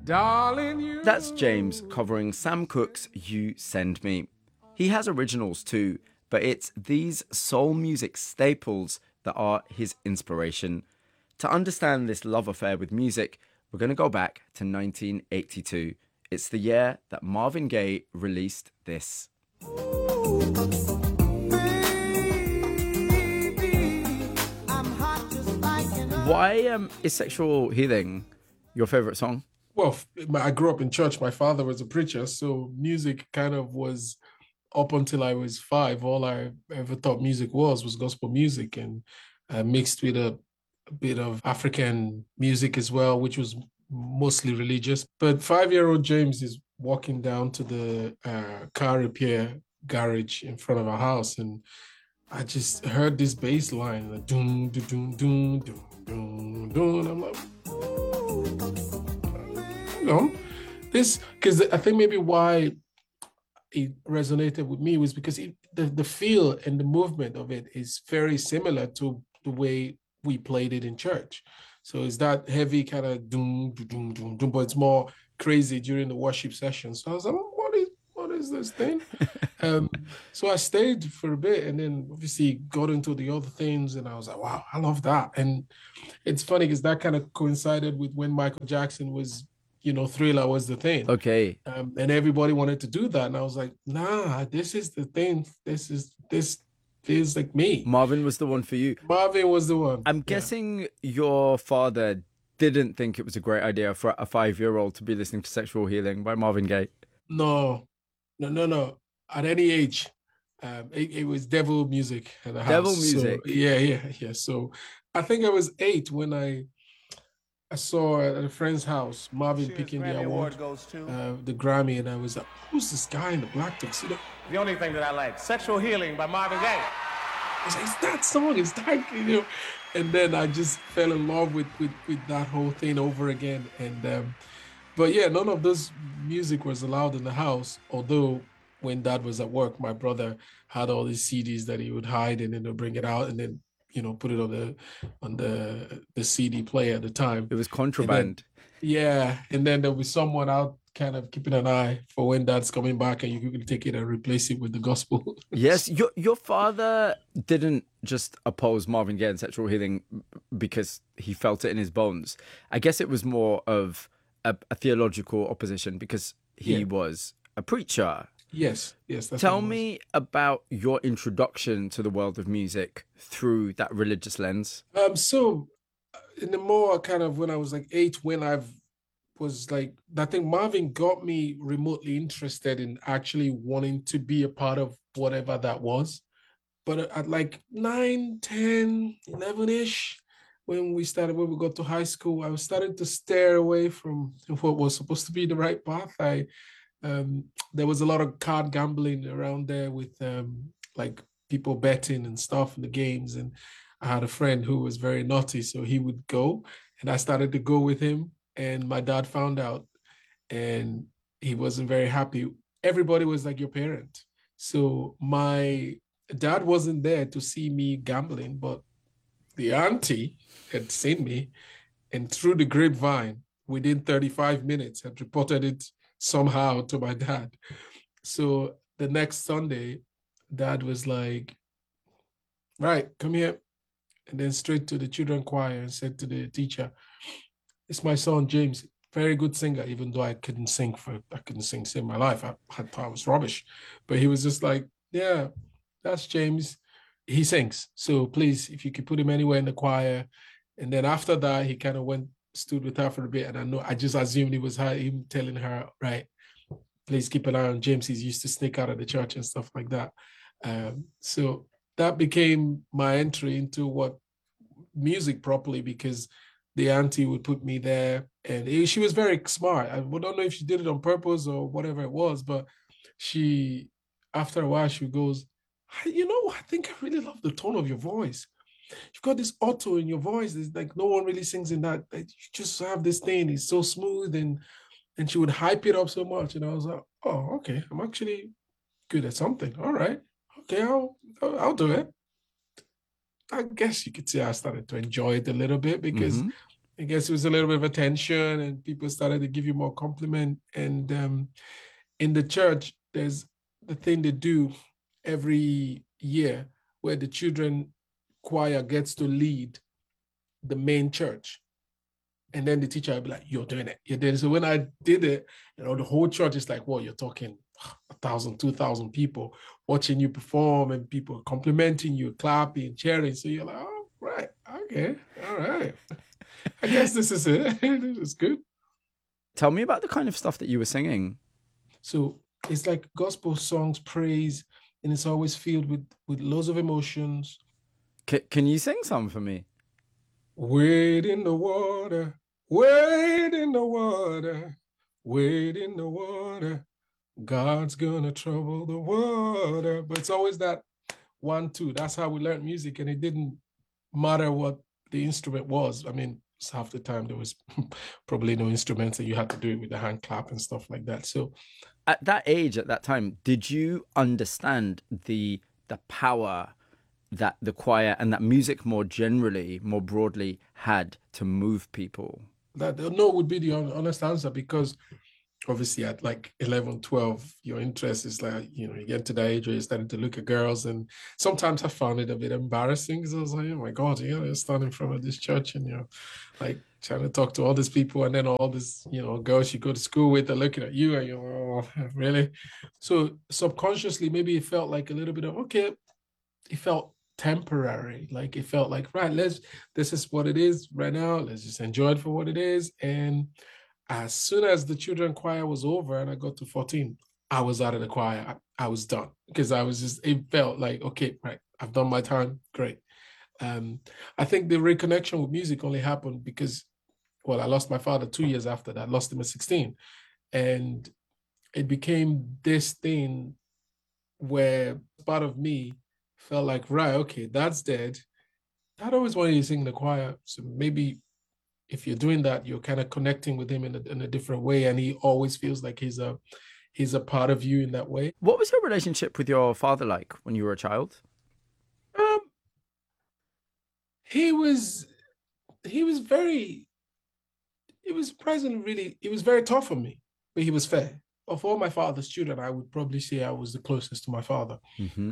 Darling, you. That's James covering Sam Cooke's You Send Me. He has originals too, but it's these soul music staples that are his inspiration. To understand this love affair with music, we're going to go back to 1982. It's the year that Marvin Gaye released this. Why is Sexual Healing your favorite song? Well, I grew up in church. My father was a preacher, so music kind of was up until I was 5. All I ever thought music was gospel music, and mixed with a bit of African music as well, which was mostly religious. But 5-year-old James is walking down to the car repair garage in front of our house, and I just heard this bass line, like, doom, doom, doom, doom, doom, doom, and I'm like, this, because I think maybe why it resonated with me was because the feel and the movement of it is very similar to the way we played it in church. So it's that heavy kind of doom, doom, doom, doom, but it's more crazy during the worship session. So I was like, what is this thing? So I stayed for a bit, and then obviously got into the other things, and I was like, wow, I love that. And it's funny because that kind of coincided with when Michael Jackson was, Thriller was the thing. Okay. And everybody wanted to do that. And I was like, nah, this is the thing. This feels like me. Marvin was the one for you. Marvin was the one. I'm guessing your father didn't think it was a great idea for a 5-year-old to be listening to Sexual Healing by Marvin Gaye. No. At any age, it was devil music at the house. Devil music. So, yeah. So I think I was 8 when I saw at a friend's house Marvin picking the award, the Grammy, and I was like, who's this guy in the black tuxedo? The only thing that I like, Sexual Healing by Marvin Gaye. I was like, it's that song, it's that, And then I just fell in love with that whole thing over again. And but yeah, none of this music was allowed in the house, although when Dad was at work, my brother had all these CDs that he would hide, and then he'll bring it out and then put it on the CD player at the time. It was contraband. And then there'll be someone out kind of keeping an eye for when Dad's coming back, and you can take it and replace it with the gospel. Yes, your father didn't just oppose Marvin Gaye and Sexual Healing because he felt it in his bones. I guess it was more of a theological opposition because he was a preacher. Yes. Tell me about your introduction to the world of music through that religious lens. So in the more kind of when I was like 8, when I think Marvin got me remotely interested in actually wanting to be a part of whatever that was. But at like 9, 10, 11-ish, when we got to high school, I was starting to steer away from what was supposed to be the right path. There was a lot of card gambling around there with like people betting and stuff in the games. And I had a friend who was very naughty, so he would go, and I started to go with him. And my dad found out, and he wasn't very happy. Everybody was like your parent. So my dad wasn't there to see me gambling, but the auntie had seen me, and through the grapevine, within 35 minutes, had reported it somehow to my dad. So the next Sunday, Dad was like, right, come here. And then straight to the children choir and said to the teacher, it's my son, James, very good singer, even though I couldn't sing save my life. I thought I was rubbish. But he was just like, yeah, that's James. He sings. So please, if you could put him anywhere in the choir. And then after that, he kind of stood with her for a bit. And I just assumed it was him telling her, right, please keep an eye on James. He's used to sneak out of the church and stuff like that. So that became my entry into what music properly, because the auntie would put me there, and she was very smart. I don't know if she did it on purpose or whatever it was, but after a while, she goes, I think I really love the tone of your voice. You've got this auto in your voice. It's like no one really sings in that. You just have this thing. It's so smooth, and she would hype it up so much. And I was like, oh, okay, I'm actually good at something. All right, okay, I'll do it. I guess you could say I started to enjoy it a little bit because I guess it was a little bit of attention, and people started to give you more compliment. And in the church, there's the thing they do every year where the children choir gets to lead the main church. And then the teacher will be like, you're doing it. You're doing it. So when I did it, the whole church is like, well, you're talking 1,000, 2,000 people watching you perform and people complimenting you, clapping, cheering. So you're like, oh, right. Okay. All right. I guess this is it. This is good. Tell me about the kind of stuff that you were singing. So it's like gospel songs, praise, and it's always filled with loads of emotions. Can you sing some for me? Wade in the water, wade in the water, wade in the water. God's gonna trouble the water. But it's always that 1, 2. That's how we learned music, and it didn't matter what the instrument was. I mean, half the time there was probably no instruments, and you had to do it with the hand clap and stuff like that. So at that age, at that time, did you understand the power that the choir and that music more generally, more broadly, had to move people? That no would be the honest answer, because obviously at like 11, 12, your interest is like, you get to that age where you're starting to look at girls. And sometimes I found it a bit embarrassing, because I was like, oh my God, you're standing in front of this church and you're like trying to talk to all these people. And then all this, girls you go to school with are looking at you and you're, oh, really? So subconsciously, maybe it felt like a little bit of, okay, it felt temporary. Like it felt like, right, this is what it is right now. Let's just enjoy it for what it is. And as soon as the children choir was over and I got to 14, I was out of the choir. I was done, because it felt like, okay, right, I've done my time. Great. I think the reconnection with music only happened because, well, I lost my father 2 years after that. I lost him at 16. And it became this thing where part of me felt like, right, okay, that's dead. I'd always wanted to sing in the choir. So maybe if you're doing that, you're kind of connecting with him in a different way. And he always feels like he's a part of you in that way. What was your relationship with your father like when you were a child? He was surprisingly really, he was very tough on me, but he was fair. Of all my father's children, I would probably say I was the closest to my father. Mm-hmm.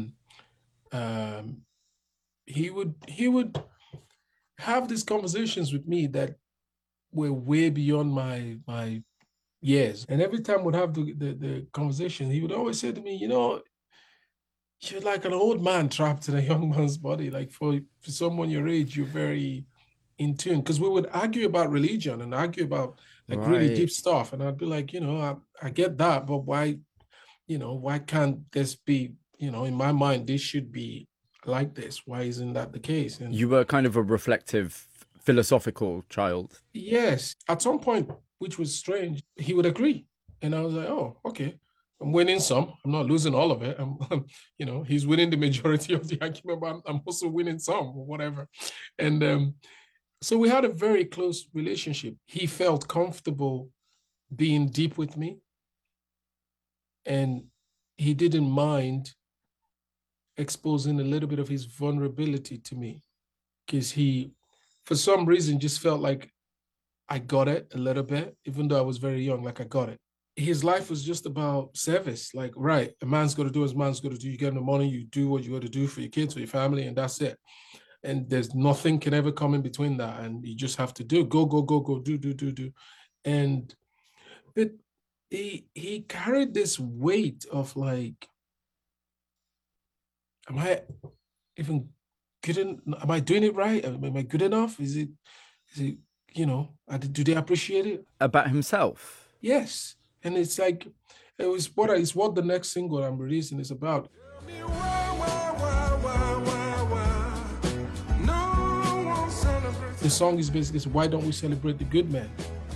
He would have these conversations with me that were way beyond my years. And every time we'd have the conversation, he would always say to me, you're like an old man trapped in a young man's body. Like for someone your age, you're very in tune. Because we would argue about religion and argue about like really deep stuff. And I'd be like, I get that, but why can't this be, in my mind, this should be like this? Why isn't that the case? And you were kind of a reflective, philosophical child. Yes. At some point, which was strange, he would agree. And I was like, oh, okay. I'm winning some. I'm not losing all of it. He's winning the majority of the argument, but I'm also winning some or whatever. And so we had a very close relationship. He felt comfortable being deep with me. And he didn't mind exposing a little bit of his vulnerability to me, because he, for some reason, just felt like I got it a little bit, even though I was very young, like I got it. His life was just about service. Like, right, a man's got to do what a man's got to do. You get the money, you do what you got to do for your kids, for your family, and that's it. And there's nothing can ever come in between that. And you just have to do, go, do. And but he carried this weight of like, am I even good? Am I doing it right? Am I good enough? Is it, do they appreciate it? About himself? Yes. And it's like, it's what the next single I'm releasing is about. The song is basically, why don't we celebrate the good man?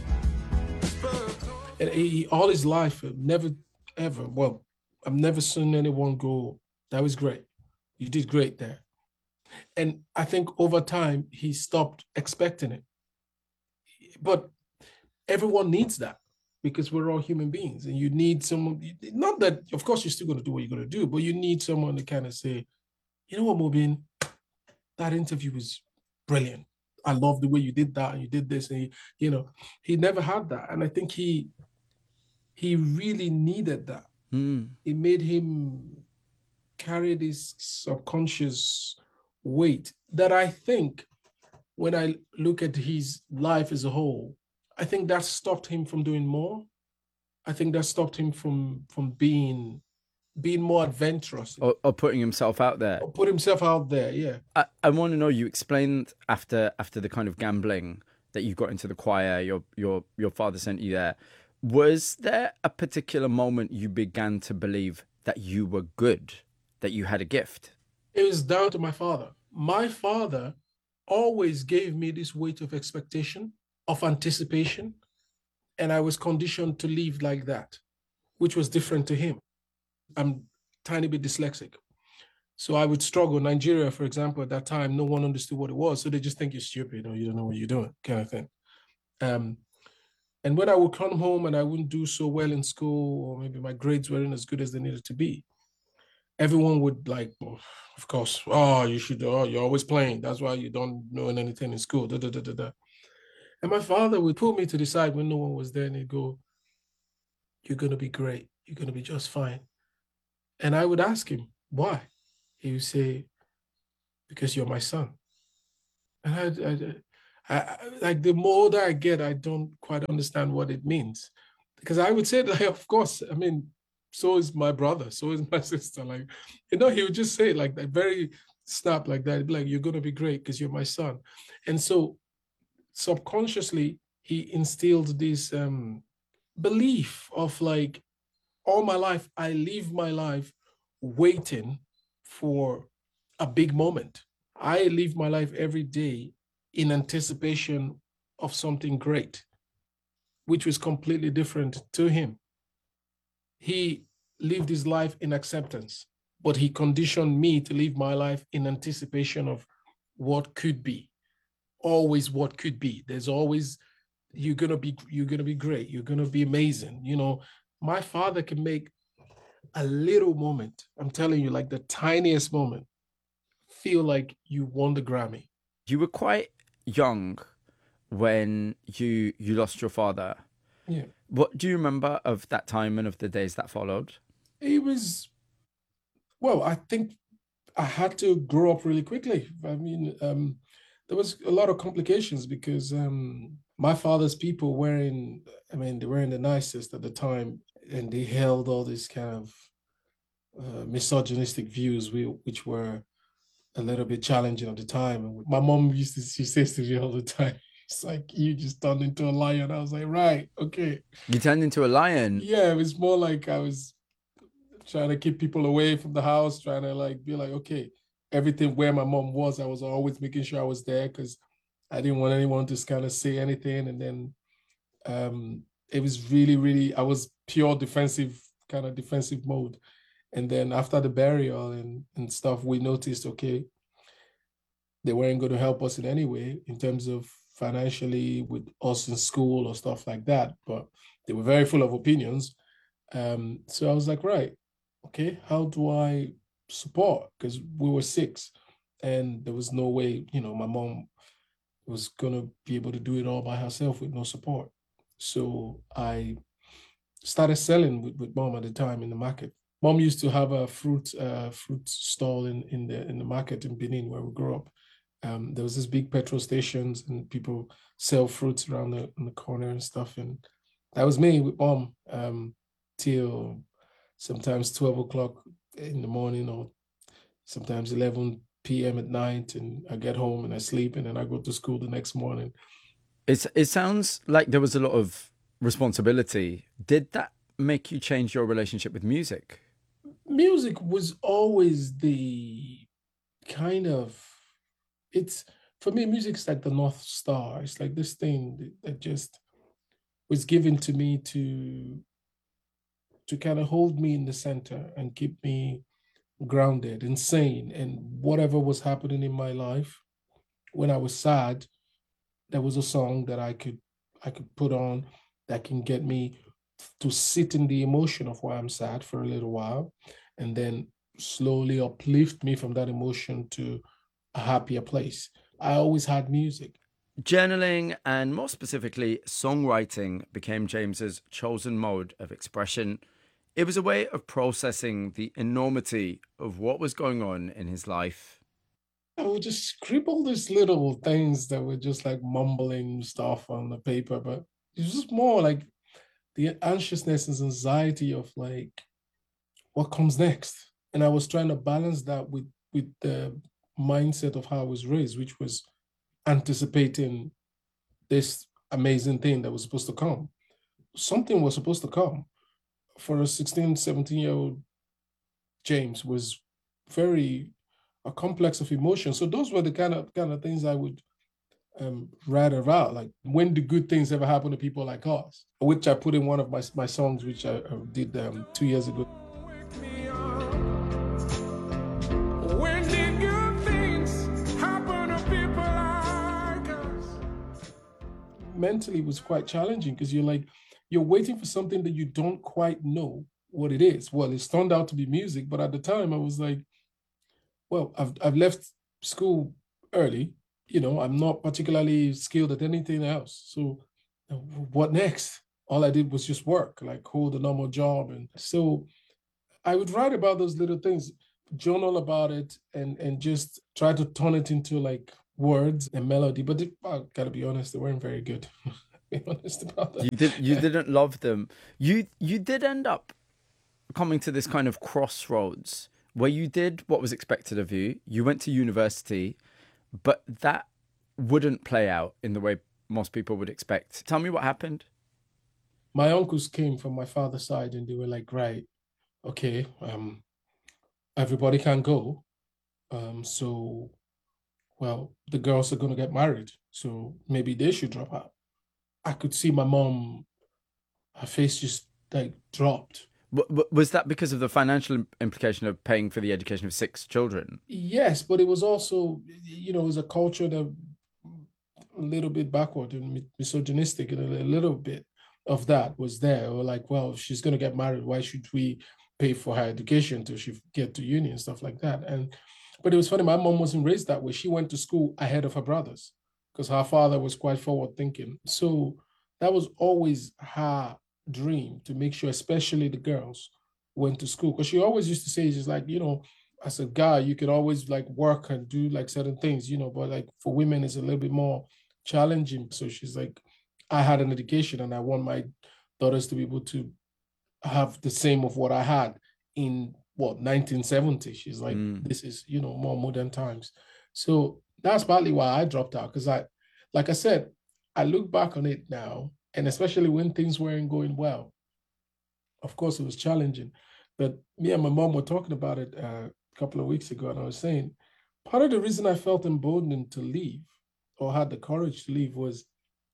And all his life, never, ever, well, I've never seen anyone go, that was great. You did great there. And I think over time, he stopped expecting it. But everyone needs that, because we're all human beings, and you need someone, not that, of course, you're still going to do what you're going to do, but you need someone to kind of say, you know what, Mobin, that interview was brilliant. I love the way you did that and you did this. And he never had that. And I think he really needed that. It made him carry this subconscious weight that I think when I look at his life as a whole, I think that stopped him from doing more. I think that stopped him from being more adventurous. Or putting himself out there. Or put himself out there, yeah. I want to know, you explained after the kind of gambling that you got into the choir, your father sent you there. Was there a particular moment you began to believe that you were good, that you had a gift? It was down to my father. My father always gave me this weight of expectation, of anticipation, and I was conditioned to live like that, which was different to him. I'm tiny bit dyslexic. So I would struggle. Nigeria, for example, at that time, no one understood what it was. So they just think you're stupid or you don't know what you're doing, kind of thing. And when I would come home and I wouldn't do so well in school, or maybe my grades weren't as good as they needed to be, everyone would like, oh, of course, you're always playing. That's why you don't know anything in school. Da, da, da, da, da. And my father would pull me to the side when no one was there and he'd go, you're going to be great. You're going to be just fine. And I would ask him, why? He would say, because you're my son. And I like, the more older I get, I don't quite understand what it means. Because I would say, like, of course, I mean, so is my brother, so is my sister. Like, he would just say it like that, very snap like that. He'd be like, you're going to be great because you're my son. And so subconsciously, he instilled this belief of like, all my life, I live my life waiting for a big moment. I live my life every day in anticipation of something great, which was completely different to him. He lived his life in acceptance, but he conditioned me to live my life in anticipation of what could be. Always what could be. There's always, you're gonna be great. You're gonna be amazing. My father can make a little moment, I'm telling you, like the tiniest moment, feel like you won the Grammy. You were quite young when you lost your father. Yeah. What do you remember of that time and of the days that followed? It was, well, I think I had to grow up really quickly. I mean, there was a lot of complications because my father's people they weren't the nicest at the time, and they held all these kind of misogynistic views, which were a little bit challenging at the time. My mom she says to me all the time, it's like, you just turned into a lion. I was like, right, okay. You turned into a lion? Yeah, it was more like I was trying to keep people away from the house, trying to like be like, okay, everything where my mom was, I was always making sure I was there because I didn't want anyone to kind of say anything. And then it was really, really, I was pure defensive mode. And then after the burial and stuff, we noticed, okay, they weren't going to help us in any way in terms of financially with us in school or stuff like that. But they were very full of opinions. So I was like, right, okay, how do I support? Because we were 6 and there was no way, my mom was going to be able to do it all by herself with no support. So I started selling with mom at the time in the market. Mom used to have a fruit stall in the market in Benin where we grew up. There was this big petrol stations and people sell fruits around the corner and stuff. And that was me with mom till sometimes 12 o'clock in the morning or sometimes 11 p.m. at night. And I get home and I sleep and then I go to school the next morning. It sounds like there was a lot of responsibility. Did that make you change your relationship with music? Music was always the kind of, for me, music's like the North Star. It's like this thing that just was given to me to kind of hold me in the center and keep me grounded and sane. And whatever was happening in my life, when I was sad, there was a song that I could put on that can get me to sit in the emotion of why I'm sad for a little while, and then slowly uplift me from that emotion to a happier place. I always had music. Journaling, and more specifically, songwriting, became James's chosen mode of expression. It was a way of processing the enormity of what was going on in his life. I would just scribble these little things that were just like mumbling stuff on the paper, but it was just more like the anxiousness and anxiety of like what comes next. And I was trying to balance that with the mindset of how I was raised, which was anticipating this amazing thing that was supposed to come. Something was supposed to come. For a 16, 17-year-old, James was very a complex of emotions. So those were the kind of things I would write about, like when the good things ever happen to people like us, which I put in one of my songs, which I did 2 years ago. When did good things happen to people like us? Mentally, it was quite challenging because you're waiting for something that you don't quite know what it is. Well, it's turned out to be music, but at the time I was like, well, I've left school early. I'm not particularly skilled at anything else. So what next? All I did was just work, like hold a normal job. And so I would write about those little things, journal about it, and just try to turn it into like words and melody. But I gotta be honest, they weren't very good. Be honest about that. You didn't love them. You did end up coming to this kind of crossroads where you did what was expected of you. You went to university, but that wouldn't play out in the way most people would expect. Tell me what happened. My uncles came from my father's side and they were like, right, okay, everybody can go. So, well, the girls are going to get married. So maybe they should drop out. I could see my mom, her face just like dropped. Was that because of the financial implication of paying for the education of 6 children? Yes, but it was also, it was a culture that a little bit backward and misogynistic, and a little bit of that was there. Or like, well, if she's going to get married, why should we pay for her education till she get to uni and stuff like that? But it was funny. My mom wasn't raised that way. She went to school ahead of her brothers because her father was quite forward thinking. So that was always her dream, to make sure, especially the girls, went to school. Because she always used to say, she's like, as a guy, you could always like work and do like certain things, but like for women, it's a little bit more challenging. So she's like, I had an education and I want my daughters to be able to have the same of what I had in 1970. She's like, this is, more modern times. So that's partly why I dropped out. Because like I said, I look back on it now, and especially when things weren't going well, of course, it was challenging. But me and my mom were talking about it a couple of weeks ago, and I was saying, part of the reason I felt emboldened to leave or had the courage to leave was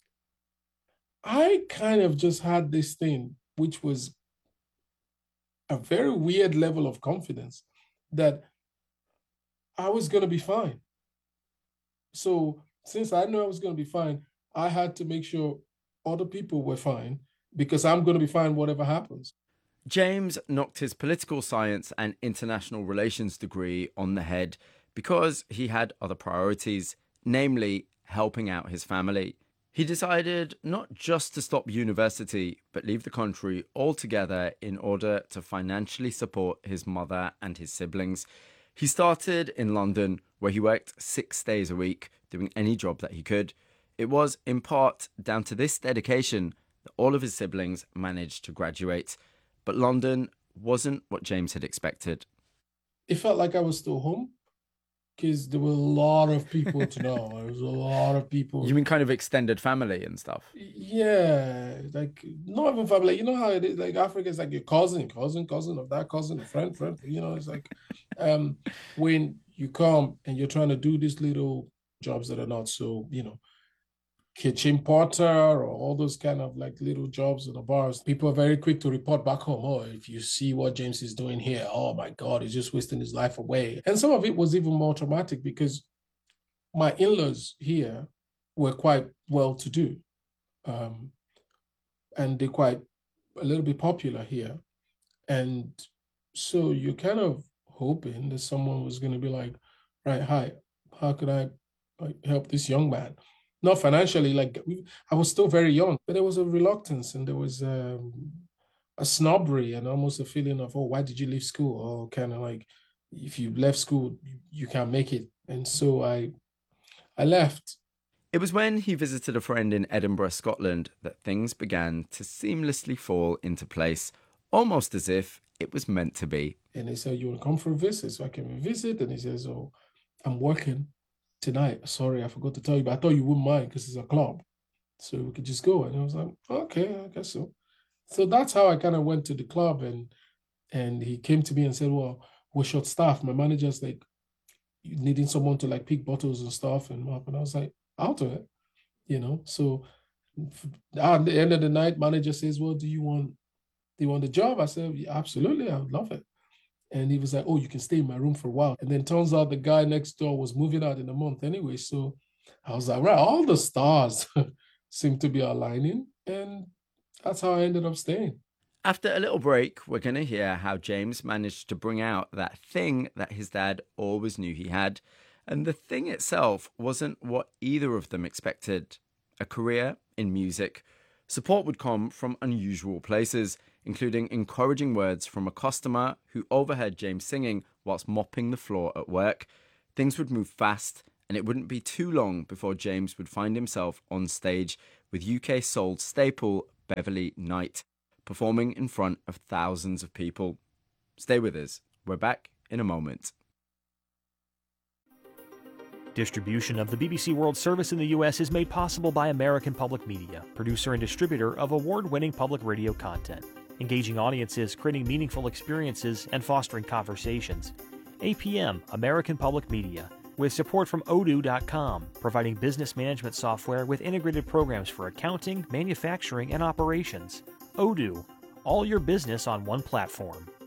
I kind of just had this thing, which was a very weird level of confidence that I was going to be fine. So since I knew I was going to be fine, I had to make sure other people were fine because I'm going to be fine whatever happens. James knocked his political science and international relations degree on the head because he had other priorities, namely helping out his family. He decided not just to stop university, but leave the country altogether in order to financially support his mother and his siblings. He started in London, where he worked 6 days a week, doing any job that he could. It was, in part, down to this dedication that all of his siblings managed to graduate. But London wasn't what James had expected. It felt like I was still home because there were a lot of people to know. There was a lot of people. You mean kind of extended family and stuff? Yeah, like not even family. You know how it is. Like Africa is like your cousin of that cousin, a friend. It's like when you come and you're trying to do these little jobs that are not so, kitchen porter or all those kind of like little jobs in the bars, people are very quick to report back home. Oh, if you see what James is doing here, oh my God, he's just wasting his life away. And some of it was even more traumatic because my in-laws here were quite well-to-do. And they're quite a little bit popular here. And so you're kind of hoping that someone was going to be like, right, hi, how could I help this young man? not financially. Like I was still very young, but there was a reluctance and there was a snobbery and almost a feeling of, oh, why did you leave school? Or kind of like, if you left school, you can't make it. And so I left. It was when he visited a friend in Edinburgh, Scotland, that things began to seamlessly fall into place, almost as if it was meant to be. And they said, you want to come for a visit? So I came and visit. And he says, oh, I'm working tonight. Sorry, I forgot to tell you, but I thought you wouldn't mind because it's a club. So we could just go. And I was like, okay, I guess so. So that's how I kind of went to the club. And he came to me and said, well, we're short staffed. My manager's like needing someone to like pick bottles and stuff and mop. And I was like, I'll do it, you know? So at the end of the night, manager says, well, do you want the job? I said, yeah, absolutely, I would love it. And he was like, oh, you can stay in my room for a while. And then turns out the guy next door was moving out in a month anyway. So I was like, right, all the stars seem to be aligning. And that's how I ended up staying. After a little break, we're going to hear how James managed to bring out that thing that his dad always knew he had. And the thing itself wasn't what either of them expected. A career in music. Support would come from unusual places, including encouraging words from a customer who overheard James singing whilst mopping the floor at work. Things would move fast, and it wouldn't be too long before James would find himself on stage with UK soul staple Beverly Knight, performing in front of thousands of people. Stay with us. We're back in a moment. Distribution of the BBC World Service in the U.S. is made possible by American Public Media, producer and distributor of award-winning public radio content, engaging audiences, creating meaningful experiences, and fostering conversations. APM, American Public Media, with support from Odoo.com, providing business management software with integrated programs for accounting, manufacturing, and operations. Odoo, all your business on one platform.